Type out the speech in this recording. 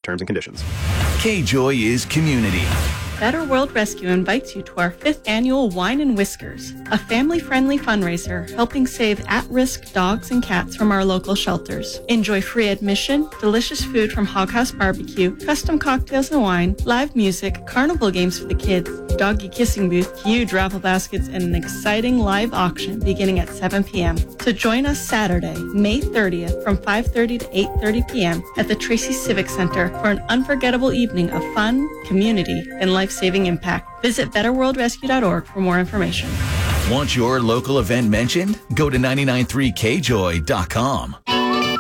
Terms and conditions. K-Joy is community. Better World Rescue invites you to our 5th annual Wine and Whiskers, a family-friendly fundraiser helping save at-risk dogs and cats from our local shelters. Enjoy free admission, delicious food from Hog House Barbecue, custom cocktails and wine, live music, carnival games for the kids, doggy kissing booth, huge raffle baskets, and an exciting live auction beginning at 7 p.m. So join us Saturday, May 30th from 5:30 to 8:30 p.m. at the Tracy Civic Center for an unforgettable evening of fun, community, and life-saving impact. Visit betterworldrescue.org for more information. Want your local event mentioned? Go to 993kjoy.com.